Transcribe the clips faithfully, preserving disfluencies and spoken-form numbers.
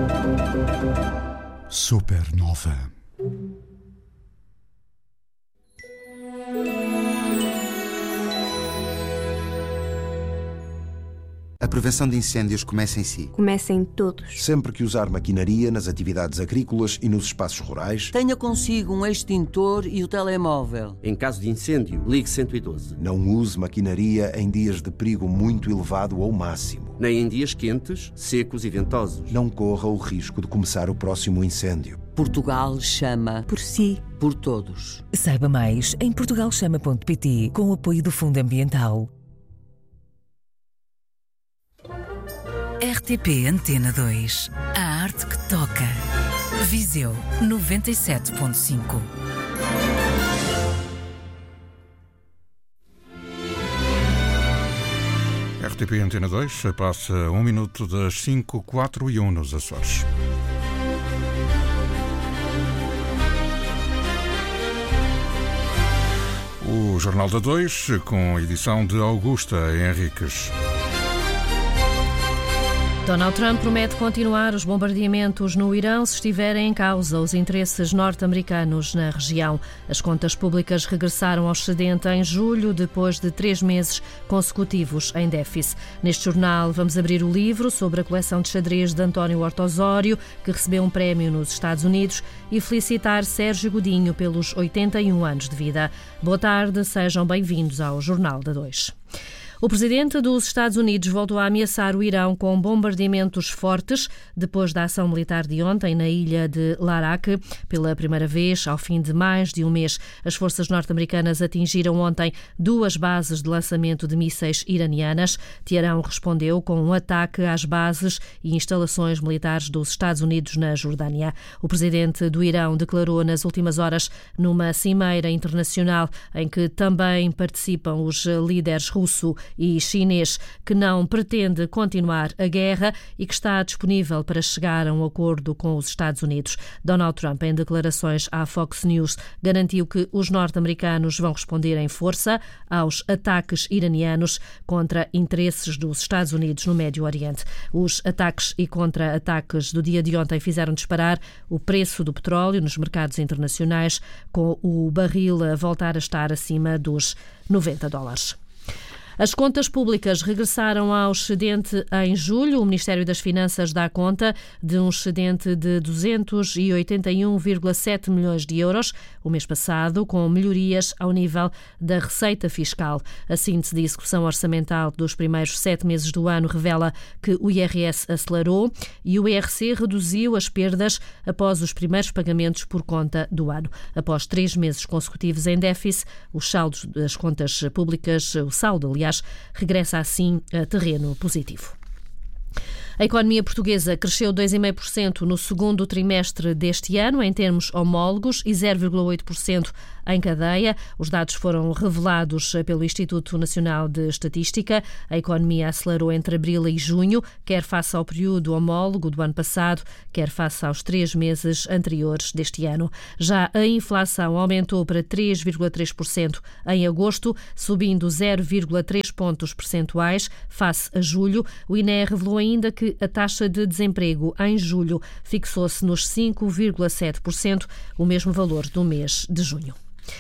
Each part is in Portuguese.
Supernova. A prevenção de incêndios começa em si. Começa em todos. Sempre que usar maquinaria nas atividades agrícolas e nos espaços rurais, tenha consigo um extintor e o telemóvel. Em caso de incêndio, ligue cento e doze. Não use maquinaria em dias de perigo muito elevado ou máximo. Nem em dias quentes, secos e ventosos. Não corra o risco de começar o próximo incêndio. Portugal chama por si, por todos. Saiba mais em portugal chama ponto pt, com o apoio do Fundo Ambiental. R T P Antena dois. A arte que toca. Viseu noventa e sete ponto cinco. R T P Antena dois passa um minuto das cinco, quatro e um nos Açores. O Jornal da dois, com edição de Augusta Henriques. Donald Trump promete continuar os bombardeamentos no Irão se estiverem em causa os interesses norte-americanos na região. As contas públicas regressaram ao excedente em julho, depois de três meses consecutivos em déficit. Neste jornal vamos abrir o livro sobre a coleção de xadrez de António Horta Osório, que recebeu um prémio nos Estados Unidos, e felicitar Sérgio Godinho pelos oitenta e um anos de vida. Boa tarde, sejam bem-vindos ao Jornal da dois. O presidente dos Estados Unidos voltou a ameaçar o Irão com bombardeamentos fortes depois da ação militar de ontem na ilha de Larak. Pela primeira vez, ao fim de mais de um mês, as forças norte-americanas atingiram ontem duas bases de lançamento de mísseis iranianas. Teherão respondeu com um ataque às bases e instalações militares dos Estados Unidos na Jordânia. O presidente do Irão declarou nas últimas horas, numa cimeira internacional em que também participam os líderes russo e chinês, que não pretende continuar a guerra e que está disponível para chegar a um acordo com os Estados Unidos. Donald Trump, em declarações à Fox News, garantiu que os norte-americanos vão responder em força aos ataques iranianos contra interesses dos Estados Unidos no Médio Oriente. Os ataques e contra-ataques do dia de ontem fizeram disparar o preço do petróleo nos mercados internacionais, com o barril a voltar a estar acima dos noventa dólares. As contas públicas regressaram ao excedente em julho. O Ministério das Finanças dá conta de um excedente de duzentos e oitenta e um vírgula sete milhões de euros o mês passado, com melhorias ao nível da receita fiscal. A síntese de execução orçamental dos primeiros sete meses do ano revela que o I R S acelerou e o I R C reduziu as perdas após os primeiros pagamentos por conta do ano. Após três meses consecutivos em déficit, os saldos das contas públicas, o saldo, aliás, regressa assim a terreno positivo. A economia portuguesa cresceu dois vírgula cinco por cento no segundo trimestre deste ano, em termos homólogos, e zero vírgula oito por cento em cadeia. Os dados foram revelados pelo Instituto Nacional de Estatística. A economia acelerou entre abril e junho, quer face ao período homólogo do ano passado, quer face aos três meses anteriores deste ano. Já a inflação aumentou para três vírgula três por cento em agosto, subindo zero vírgula três pontos percentuais face a julho. O I N E revelou ainda que a taxa de desemprego em julho fixou-se nos cinco vírgula sete por cento, o mesmo valor do mês de junho.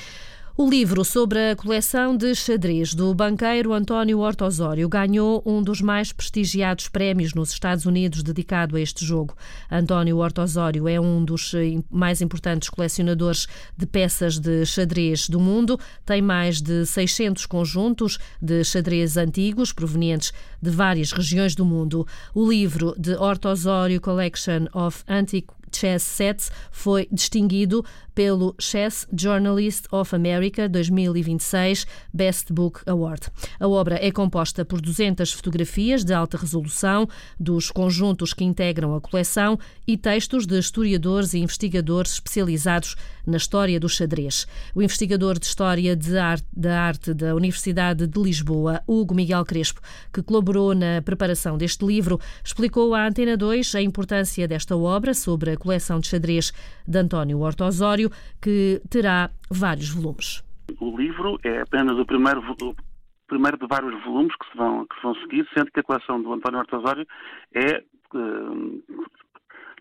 O livro sobre a coleção de xadrez do banqueiro António Horta Osório ganhou um dos mais prestigiados prémios nos Estados Unidos dedicado a este jogo. António Horta Osório é um dos mais importantes colecionadores de peças de xadrez do mundo. Tem mais de seiscentos conjuntos de xadrez antigos provenientes de várias regiões do mundo. O livro The Horta Osório Collection of Antique Chess Sets foi distinguido pelo Chess Journalist of America dois mil e vinte e seis Best Book Award. A obra é composta por duzentas fotografias de alta resolução dos conjuntos que integram a coleção e textos de historiadores e investigadores especializados na história do xadrez. O investigador de História de Arte, da Arte da Universidade de Lisboa, Hugo Miguel Crespo, que colaborou na preparação deste livro, explicou à Antena dois a importância desta obra sobre a coleção de xadrez de António Horta Osório, que terá vários volumes. O livro é apenas o primeiro, o primeiro de vários volumes que se vão, que se vão seguir, sendo que a coleção do António Horta Osório é uh,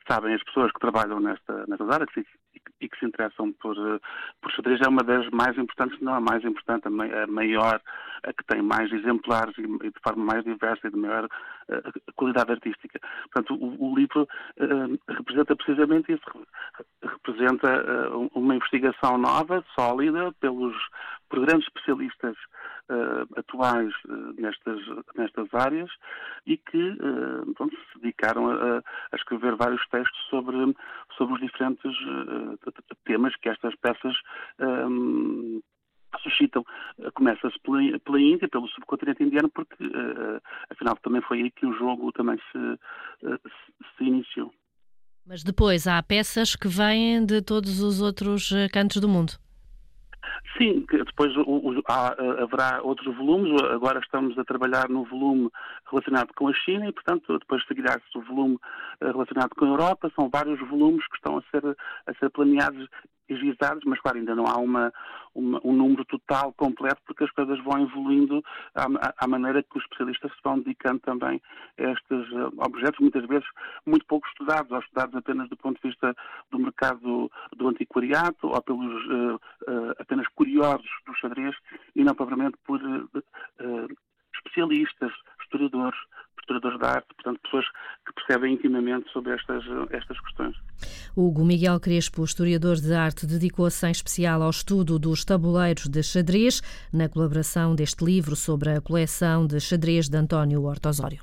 sabem as pessoas que trabalham nesta, nestas áreas e, e que se interessam por, por xadrez, é uma das mais importantes, se não a mais importante, a maior, a que tem mais exemplares e de forma mais diversa e de maior uh, qualidade artística. Portanto, o, o livro uh, representa precisamente isso, representa uh, uma investigação nova, sólida, pelos, por grandes especialistas Uh, atuais uh, nestas, nestas áreas e que uh, pronto, se dedicaram a, a escrever vários textos sobre, sobre os diferentes uh, temas que estas peças um, suscitam. Uh, começa-se pela, pela Índia, pelo subcontinente indiano, porque uh, afinal também foi aí que o jogo também se, uh, se, se iniciou. Mas depois há peças que vêm de todos os outros cantos do mundo. Sim, depois o, o, há, haverá outros volumes. Agora estamos a trabalhar no volume relacionado com a China e, portanto, depois seguirá-se o volume relacionado com a Europa. São vários volumes que estão a ser, a ser planeados e agizados, mas, claro, ainda não há uma, uma, um número total completo, porque as coisas vão evoluindo à, à maneira que os especialistas se vão dedicando também a estes objetos, muitas vezes muito pouco estudados, ou estudados apenas do ponto de vista do mercado do antiquariado, ou pelos uh, uh, apenas curiosos do xadrez, e não propriamente por uh, uh, especialistas, historiadores, historiadores da arte, portanto, pessoas que percebem intimamente sobre estas, estas questões. Hugo Miguel Crespo, historiador de arte, dedicou-se em especial ao estudo dos tabuleiros de xadrez, na colaboração deste livro sobre a coleção de xadrez de António Horta Osório.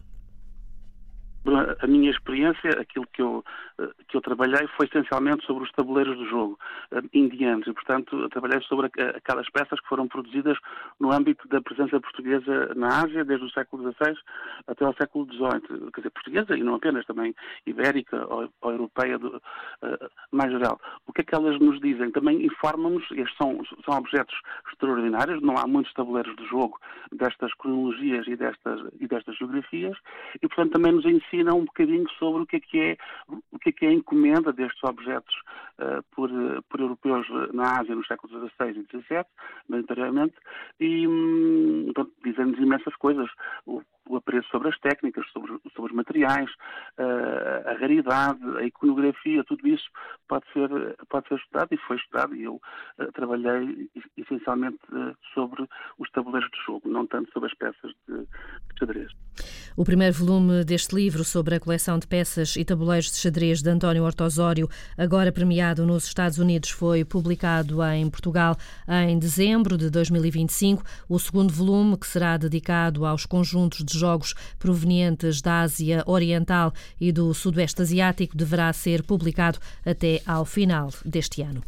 A minha experiência, aquilo que eu, que eu trabalhei foi essencialmente sobre os tabuleiros do jogo indianos e, portanto, eu trabalhei sobre aquelas peças que foram produzidas no âmbito da presença portuguesa na Ásia, desde o século dezasseis até ao século dezoito. Quer dizer, portuguesa e não apenas, também ibérica ou, ou europeia, do, uh, mais geral. O que é que elas nos dizem? Também informam-nos, estes são, são objetos extraordinários, não há muitos tabuleiros de jogo destas cronologias e destas, e destas geografias e, portanto, também nos ensinam um bocadinho sobre o que é que é, o que é, que é a encomenda destes objetos uh, por, uh, por europeus na Ásia nos séculos dezasseis e dezassete, maioritariamente, e um, dizem-nos imensas coisas. O, o apreço sobre as técnicas, sobre, sobre os materiais, uh, a raridade, a iconografia, tudo isso pode ser, pode ser estudado e foi estudado e eu uh, trabalhei essencialmente uh, sobre os tabuleiros de jogo, não tanto sobre as peças de, de xadrez. O primeiro volume deste livro sobre a coleção de peças e tabuleiros de xadrez de António Horta Osório, agora premiado nos Estados Unidos, foi publicado em Portugal em dezembro de dois mil e vinte e cinco. O segundo volume, que será dedicado aos conjuntos de jogos provenientes da Ásia Oriental e do Sudoeste Asiático, deverá ser publicado até ao final deste ano.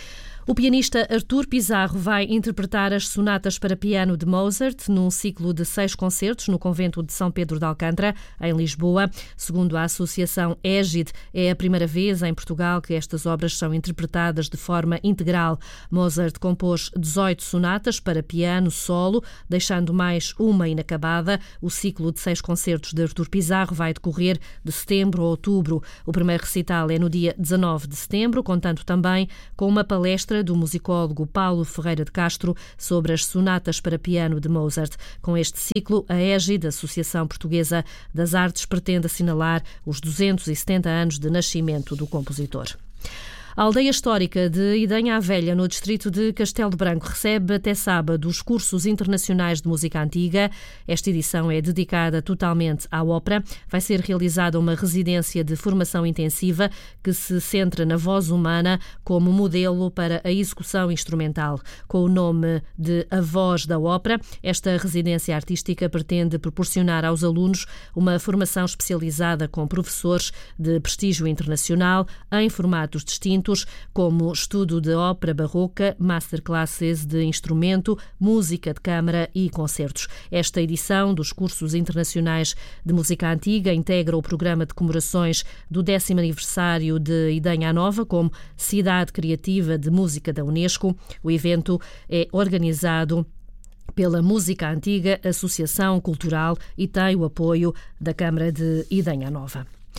O pianista Artur Pizarro vai interpretar as sonatas para piano de Mozart num ciclo de seis concertos no convento de São Pedro de Alcântara, em Lisboa. Segundo a Associação Égide, é a primeira vez em Portugal que estas obras são interpretadas de forma integral. Mozart compôs dezoito sonatas para piano solo, deixando mais uma inacabada. O ciclo de seis concertos de Artur Pizarro vai decorrer de setembro a outubro. O primeiro recital é no dia dezanove de setembro, contando também com uma palestra do musicólogo Paulo Ferreira de Castro sobre as sonatas para piano de Mozart. Com este ciclo, a Égide, Associação Portuguesa das Artes, pretende assinalar os duzentos e setenta anos de nascimento do compositor. A aldeia histórica de Idenha a Velha, no distrito de Castelo Branco, recebe até sábado os cursos internacionais de música antiga. Esta edição é dedicada totalmente à ópera. Vai ser realizada uma residência de formação intensiva que se centra na voz humana como modelo para a execução instrumental. Com o nome de A Voz da Ópera, esta residência artística pretende proporcionar aos alunos uma formação especializada com professores de prestígio internacional em formatos distintos, como estudo de ópera barroca, masterclasses de instrumento, música de câmara e concertos. Esta edição dos cursos internacionais de música antiga integra o programa de comemorações do décimo aniversário de Idenha Nova como Cidade Criativa de Música da Unesco. O evento é organizado pela Música Antiga Associação Cultural e tem o apoio da Câmara de Idenha Nova.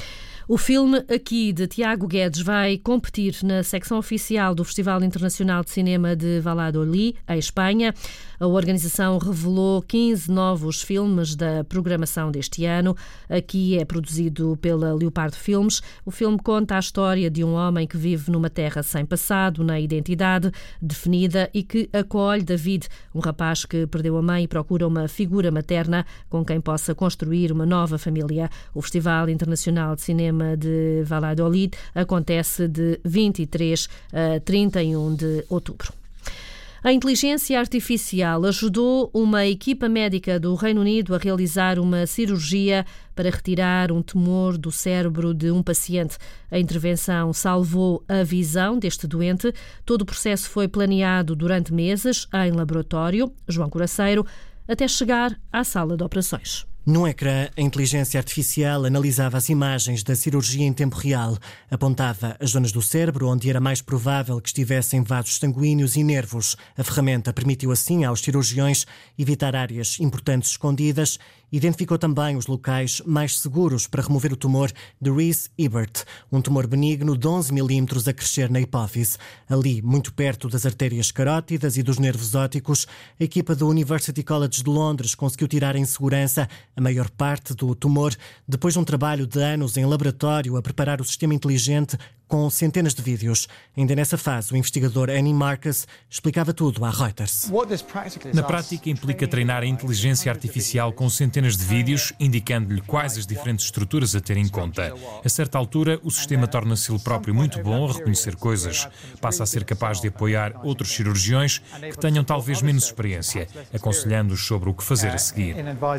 O filme Aqui, de Tiago Guedes, vai competir na secção oficial do Festival Internacional de Cinema de Valladolid, em Espanha. A organização revelou quinze novos filmes da programação deste ano. Aqui é produzido pela Leopardo Filmes. O filme conta a história de um homem que vive numa terra sem passado, nem identidade definida, e que acolhe David, um rapaz que perdeu a mãe e procura uma figura materna com quem possa construir uma nova família. O Festival Internacional de Cinema de Valladolid acontece de vinte e três a trinta e um de outubro. A inteligência artificial ajudou uma equipa médica do Reino Unido a realizar uma cirurgia para retirar um tumor do cérebro de um paciente. A intervenção salvou a visão deste doente. Todo o processo foi planeado durante meses em laboratório, João Coraceiro, até chegar à sala de operações. Num ecrã, a inteligência artificial analisava as imagens da cirurgia em tempo real. Apontava as zonas do cérebro onde era mais provável que estivessem vasos sanguíneos e nervos. A ferramenta permitiu assim aos cirurgiões evitar áreas importantes escondidas. Identificou também os locais mais seguros para remover o tumor de Rees-Ebert, um tumor benigno de onze milímetros a crescer na hipófise. Ali, muito perto das artérias carótidas e dos nervos ópticos, a equipa do University College de Londres conseguiu tirar em segurança a maior parte do tumor, depois de um trabalho de anos em laboratório a preparar o sistema inteligente com centenas de vídeos. Ainda nessa fase, o investigador Annie Marcus explicava tudo à Reuters. Na prática, implica treinar a inteligência artificial com centenas de vídeos, indicando-lhe quais as diferentes estruturas a ter em conta. A certa altura, o sistema torna-se ele próprio muito bom a reconhecer coisas. Passa a ser capaz de apoiar outros cirurgiões que tenham talvez menos experiência, aconselhando-os sobre o que fazer a seguir.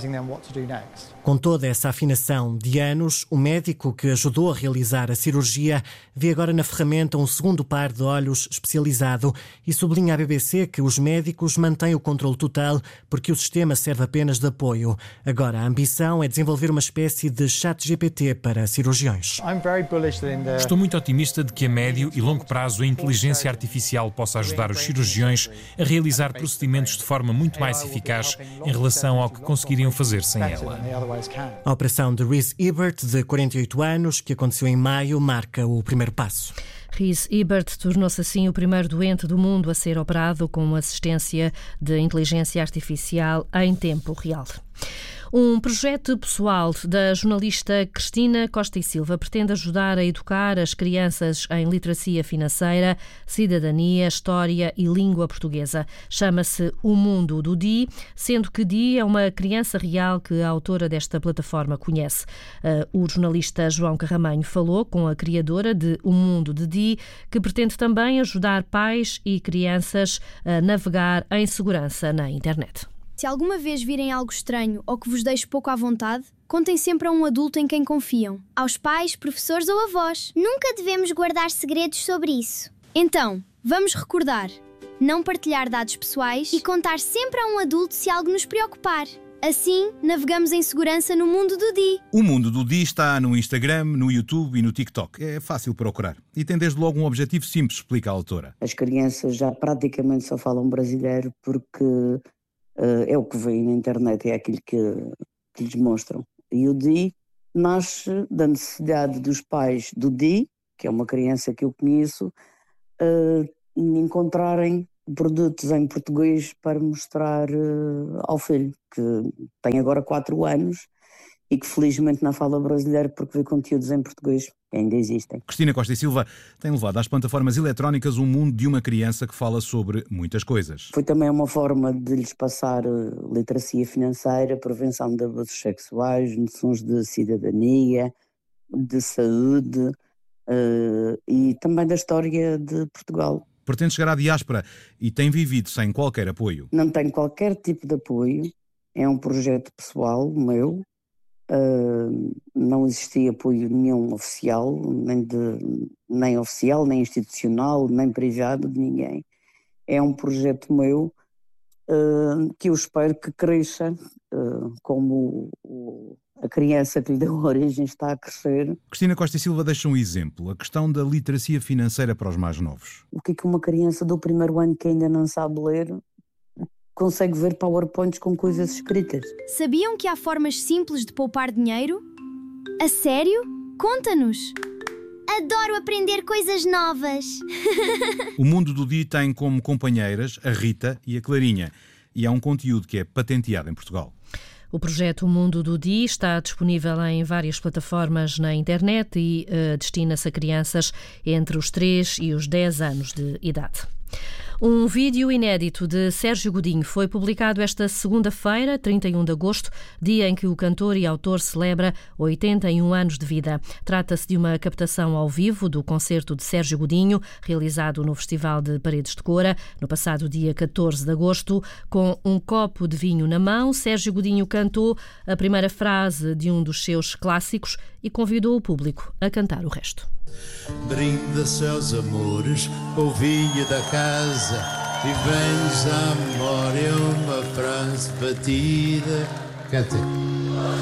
Com toda essa afinação de anos, o médico que ajudou a realizar a cirurgia vê agora na ferramenta um segundo par de olhos especializado e sublinha à B B C que os médicos mantêm o controle total porque o sistema serve apenas de apoio. Agora, a ambição é desenvolver uma espécie de chat G P T para cirurgiões. Estou muito otimista de que a médio e longo prazo a inteligência artificial possa ajudar os cirurgiões a realizar procedimentos de forma muito mais eficaz em relação ao que conseguiriam fazer sem ela. A operação de Rees-Ebert, de quarenta e oito anos, que aconteceu em maio, marca o primeiro passo. Rees-Ebert tornou-se assim o primeiro doente do mundo a ser operado com assistência de inteligência artificial em tempo real. Um projeto pessoal da jornalista Cristina Costa e Silva pretende ajudar a educar as crianças em literacia financeira, cidadania, história e língua portuguesa. Chama-se O Mundo do Di, sendo que Di é uma criança real que a autora desta plataforma conhece. O jornalista João Carramanho falou com a criadora de O Mundo de Di, que pretende também ajudar pais e crianças a navegar em segurança na internet. Se alguma vez virem algo estranho ou que vos deixe pouco à vontade, contem sempre a um adulto em quem confiam. Aos pais, professores ou avós. Nunca devemos guardar segredos sobre isso. Então, vamos recordar. Não partilhar dados pessoais e contar sempre a um adulto se algo nos preocupar. Assim, navegamos em segurança no Mundo do Di. O Mundo do Di está no Instagram, no YouTube e no TikTok. É fácil procurar. E tem desde logo um objetivo simples, explica a autora. As crianças já praticamente só falam brasileiro porque uh, é o que vem na internet, é aquilo que, que lhes mostram. E o Di nasce da necessidade dos pais do Di, que é uma criança que eu conheço, uh, encontrarem produtos em português para mostrar uh, ao filho, que tem agora quatro anos e que felizmente não fala brasileiro porque vê conteúdos em português que ainda existem. Cristina Costa e Silva tem levado às plataformas eletrónicas um mundo de uma criança que fala sobre muitas coisas. Foi também uma forma de lhes passar uh, literacia financeira, prevenção de abusos sexuais, noções de cidadania, de saúde uh, e também da história de Portugal. Pretende chegar à diáspora e tem vivido sem qualquer apoio. Não tenho qualquer tipo de apoio, é um projeto pessoal meu, uh, não existia apoio nenhum oficial, nem, de, nem oficial, nem institucional, nem privado de ninguém. É um projeto meu uh, que eu espero que cresça uh, como o a criança que lhe deu origem está a crescer. Cristina Costa e Silva deixa um exemplo, a questão da literacia financeira para os mais novos. O que é que uma criança do primeiro ano que ainda não sabe ler consegue ver PowerPoints com coisas escritas? Sabiam que há formas simples de poupar dinheiro? A sério? Conta-nos! Adoro aprender coisas novas. O Mundo do Di tem como companheiras a Rita e a Clarinha. E há um conteúdo que é patenteado em Portugal. O projeto Mundo do Di está disponível em várias plataformas na internet e uh, destina-se a crianças entre os três e os dez anos de idade. Um vídeo inédito de Sérgio Godinho foi publicado esta segunda-feira, trinta e um de agosto, dia em que o cantor e autor celebra oitenta e um anos de vida. Trata-se de uma captação ao vivo do concerto de Sérgio Godinho, realizado no Festival de Paredes de Cora, no passado dia catorze de agosto. Com um copo de vinho na mão, Sérgio Godinho cantou a primeira frase de um dos seus clássicos e convidou o público a cantar o resto. Brinda seus amores, polvilho da casa, e vens à memória uma frase batida. Canta.